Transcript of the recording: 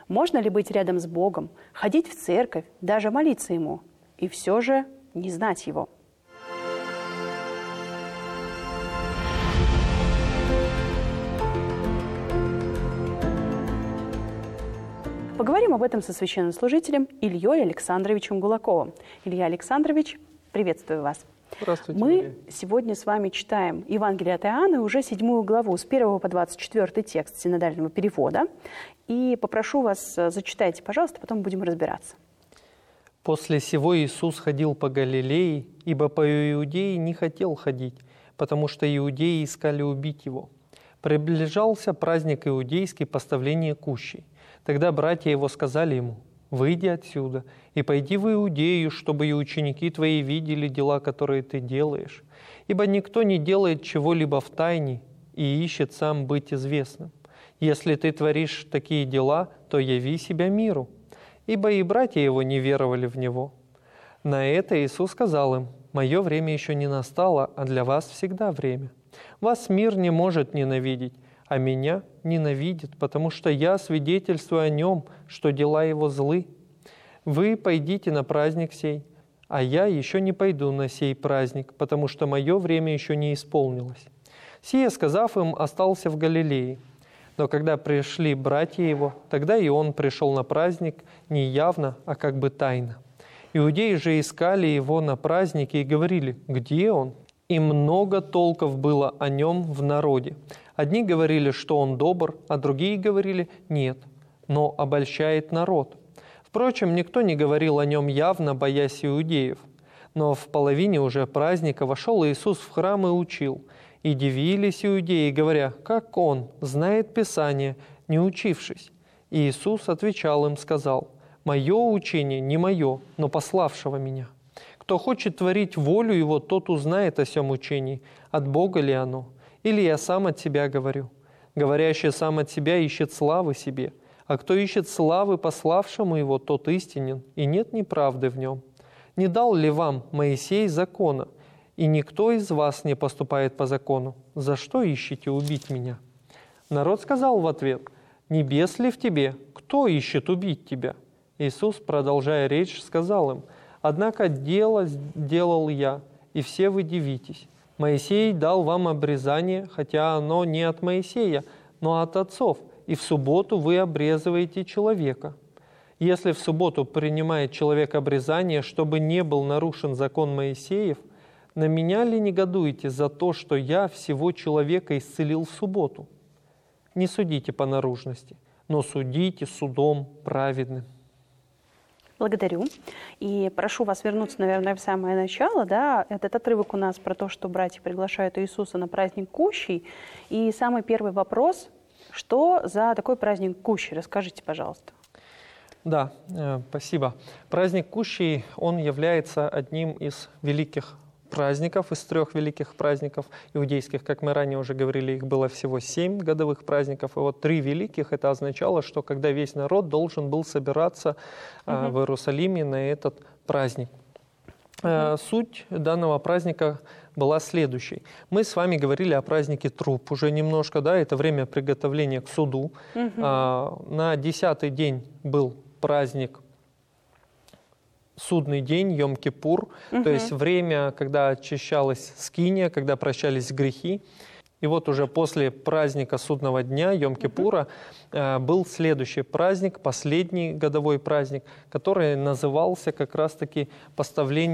Можно ли быть рядом с Богом, ходить в церковь, даже молиться Ему, и все же не знать Его? Поговорим об этом со священнослужителем Ильей Александровичем Гулаковым. Илья Александрович, приветствую вас. Здравствуйте, Мы Мария. сегодня с вами читаем Евангелие от Иоанна, уже 7 главу, с 1 по 24 текст синодального перевода. И попрошу вас, зачитайте, пожалуйста, потом будем разбираться. «После сего Иисус ходил по Галилее, ибо по Иудее не хотел ходить, потому что иудеи искали убить Его. Приближался праздник иудейский поставления кущей. Тогда братья Его сказали Ему: «Выйди отсюда и пойди в Иудею, чтобы и ученики Твои видели дела, которые Ты делаешь. Ибо никто не делает чего-либо в тайне и ищет сам быть известным. Если Ты творишь такие дела, то яви себя миру». Ибо и братья Его не веровали в Него. На это Иисус сказал им: «Мое время еще не настало, а для вас всегда время. Вас мир не может ненавидеть, а Меня ненавидит, потому что Я свидетельствую о Нем, что дела Его злы. Вы пойдите на праздник сей, а Я еще не пойду на сей праздник, потому что мое время еще не исполнилось». Сие сказав им, остался в Галилее. Но когда пришли братья Его, тогда и Он пришел на праздник не явно, а как бы тайно. Иудеи же искали Его на празднике и говорили: «Где Он?» И много толков было о Нем в народе. Одни говорили, что Он добр, а другие говорили: «Нет, но обольщает народ». Впрочем, никто не говорил о Нем явно, боясь иудеев. Но в половине уже праздника вошел Иисус в храм и учил. И дивились иудеи, говоря: «Как Он знает Писание, не учившись?» И Иисус отвечал им, сказал: «Мое учение не мое, но пославшего Меня. Кто хочет творить волю Его, тот узнает о сем учении, от Бога ли оно, или я сам от себя говорю. Говорящий сам от себя ищет славы себе, а кто ищет славы пославшему Его, тот истинен, и нет неправды в нем. Не дал ли вам Моисей закона, и никто из вас не поступает по закону? За что ищете убить Меня?» Народ сказал в ответ: «Небес ли в тебе? Кто ищет убить тебя?» Иисус, продолжая речь, сказал им: «Однако дело сделал Я, и все вы дивитесь. Моисей дал вам обрезание, хотя оно не от Моисея, но от отцов, и в субботу вы обрезываете человека. Если в субботу принимает человек обрезание, чтобы не был нарушен закон Моисеев, на Меня ли негодуете за то, что Я всего человека исцелил в субботу? Не судите по наружности, но судите судом праведным». Благодарю. И прошу вас вернуться, наверное, в самое начало. Да? Этот отрывок у нас про то, что братья приглашают Иисуса на праздник Кущей. И самый первый вопрос: что за такой праздник Кущей? Расскажите, пожалуйста. Да, спасибо. Праздник Кущей, он является одним из великих праздников, из 3 великих праздников иудейских. Как мы ранее уже говорили, их было всего 7 годовых праздников. И вот 3 великих, это означало, что когда весь народ должен был собираться в Иерусалиме на этот праздник. Суть данного праздника была следующей. Мы с вами говорили о празднике Труп уже немножко, да, это время приготовления к суду. На 10-й день был праздник Судный день, Йом-Кипур, то есть время, когда очищалась скиния, когда прощались грехи. И вот уже после праздника Судного дня, Йом-Кипура, был следующий праздник, последний годовой праздник, который назывался как раз-таки поставление